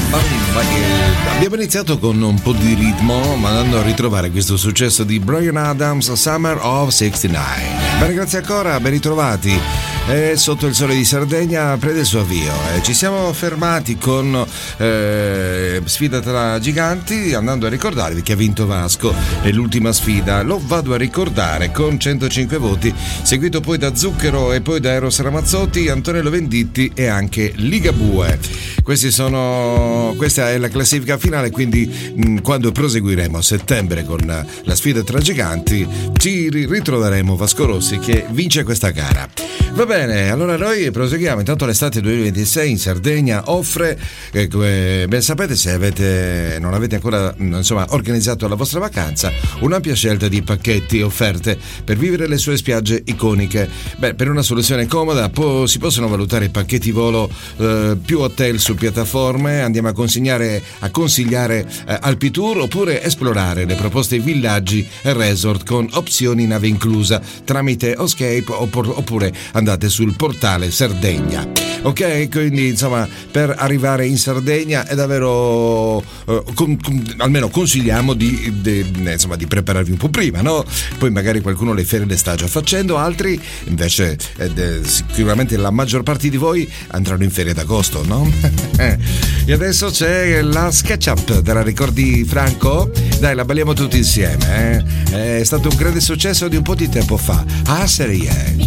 Abbiamo iniziato con un po' di ritmo, ma andando a ritrovare questo successo di Bryan Adams, Summer of 69. Bene, grazie ancora, ben ritrovati. Sotto il sole di Sardegna prende il suo avvio. Ci siamo fermati con sfida tra giganti, andando a ricordarvi che ha vinto Vasco nell'ultima sfida. Lo vado a ricordare con 105 voti, seguito poi da Zucchero e poi da Eros Ramazzotti, Antonello Venditti e anche Ligabue. Questa è la classifica finale, quindi quando proseguiremo a settembre con la sfida tra giganti ci ritroveremo Vasco Rossi che vince questa gara. Va bene, allora noi proseguiamo. Intanto l'estate 2026 in Sardegna offre, come ben sapete, se non avete ancora organizzato la vostra vacanza, un'ampia scelta di pacchetti e offerte per vivere le sue spiagge iconiche. Per una soluzione comoda si possono valutare i pacchetti volo più hotel su piattaforme. Andiamo a consigliare Alpitour, oppure esplorare le proposte villaggi e resort con opzioni nave inclusa tramite Oscape, oppure andate sul portale Sardegna. Ok, quindi per arrivare in Sardegna è davvero almeno consigliamo di prepararvi un po' prima, no? Poi magari qualcuno le ferie le sta già facendo, altri invece sicuramente la maggior parte di voi andranno in ferie ad agosto, no? E adesso c'è la SketchUp, te la ricordi, Franco? Dai, la balliamo tutti insieme, È stato un grande successo di un po' di tempo fa. Ah, serie.